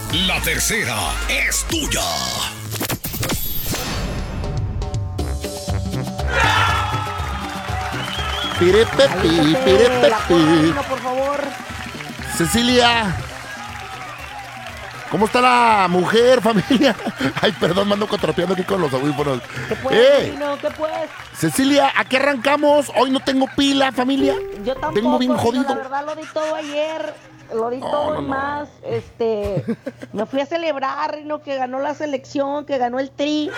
La tercera es tuya. Pirepepi, pirepepi. Por favor. Cecilia. ¿Cómo está la mujer, familia? Ay, perdón, me ando cotropeando aquí con los audífonos. ¿Qué pues, Rino? ¿Qué pues? Cecilia, ¿a qué arrancamos? Hoy no tengo pila, familia. Yo tampoco, Tengo bien Rino, jodido. la verdad lo di todo ayer. Lo di todo y más. Me fui a celebrar, Rino, que ganó la selección, que ganó el Tri.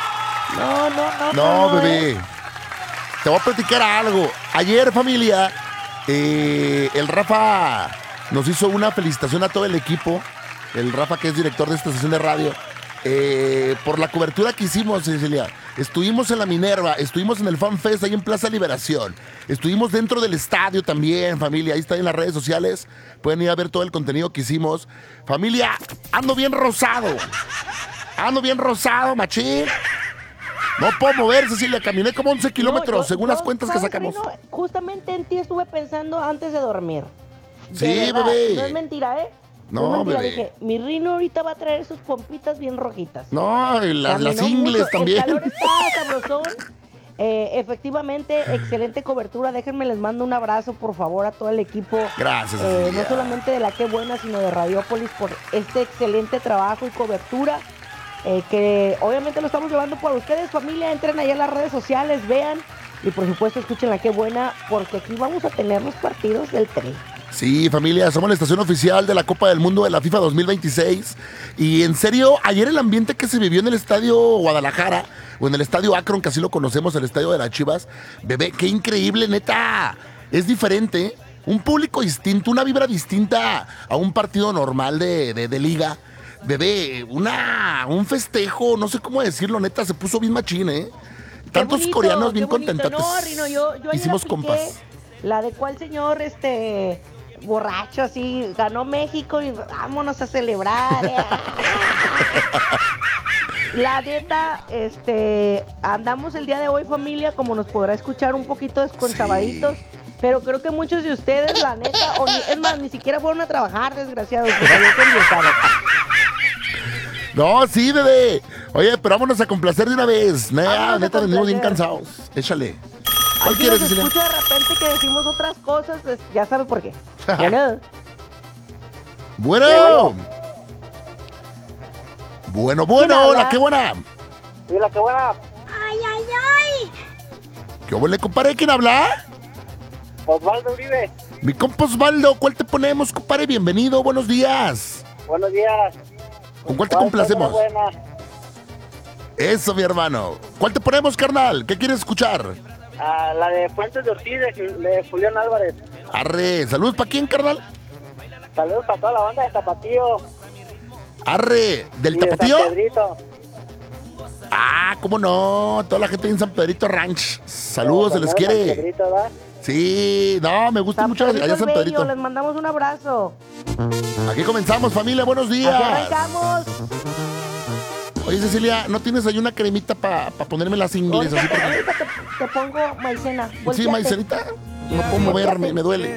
No, bebé. Te voy a platicar algo. Ayer, familia, el Rafa nos hizo una felicitación a todo el equipo. El Rafa, que es director de esta estación de radio, por la cobertura que hicimos, Cecilia. Estuvimos en la Minerva, estuvimos en el Fan Fest ahí en Plaza Liberación. Estuvimos dentro del estadio también, familia. Ahí está en las redes sociales. Pueden ir a ver todo el contenido que hicimos. Familia, ando bien rosado. Machín. No puedo mover, Cecilia. Caminé como 11 kilómetros, según las cuentas que sacamos. Rino, justamente en ti estuve pensando antes de dormir. Sí, bebé. No es mentira, ¿eh? No, bebé. Dije, mi Rino ahorita va a traer sus pompitas bien rojitas. No, y las ingles también. El calor está sabrosón. Efectivamente, excelente cobertura. Déjenme, les mando un abrazo, por favor, a todo el equipo. Gracias, no solamente de La Qué Buena, sino de Radiópolis por este excelente trabajo y cobertura. Que obviamente lo estamos llevando por ustedes, familia. Entren allá en las redes sociales, vean. Y por supuesto, escuchen La Qué Buena, porque aquí vamos a tener los partidos del Tri. Sí, familia, somos la estación oficial de la Copa del Mundo de la FIFA 2026. Y en serio, ayer el ambiente que se vivió en el Estadio Guadalajara, o en el Estadio Akron, que así lo conocemos, el Estadio de las Chivas, bebé, qué increíble, neta. Es diferente, un público distinto, una vibra distinta a un partido normal de liga. Bebé, un festejo, no sé cómo decirlo, neta, se puso bien machín, ¿eh? Tantos bonito, coreanos bien bonito. contentos. No, Rino, yo hicimos apliqué compas. La de cuál señor, borracho, así, ganó México y vámonos a celebrar. La neta, andamos el día de hoy, familia, como nos podrá escuchar un poquito desconchavaditos, pero creo que muchos de ustedes, la neta, es más, ni siquiera fueron a trabajar, desgraciados, porque había que empezar. No, sí, bebé. Oye, pero vámonos a complacer de una vez. Neta, venimos bien cansados. Échale. ¿Cuál Aquí quieres, nos Cecilia? escucha de repente que decimos otras cosas, ya sabe por qué. Bueno. Bueno, La Qué Buena. Sí, La Qué Buena. ¿Qué huele, compadre? ¿Quién habla? Osvaldo Uribe. Mi compa Osvaldo, ¿cuál te ponemos, compadre? Bienvenido, buenos días. Buenos días. ¿Con cuál te complacemos? Buena. Eso, mi hermano. ¿Cuál te ponemos, carnal? ¿Qué quieres escuchar? La de Fuentes de Ortiz, de Julián Álvarez. Arre, ¿salud para quién, carnal? Saludos para toda la banda de Tapatío. Arre, ¿del y de Tapatío? San Pedrito. Ah, cómo no, toda la gente en San Pedrito Ranch. Saludos, se les quiere. San Pedrito, ¿verdad? Sí, no, me gusta mucho allá San Pedrito. Les mandamos un abrazo. Aquí comenzamos, familia, buenos días. Aquí arrancamos. Oye, Cecilia, ¿no tienes ahí una cremita para ponerme las ingles? Ahorita te pongo maicena. Sí, Volteate. maicenita. No puedo moverme, me duele.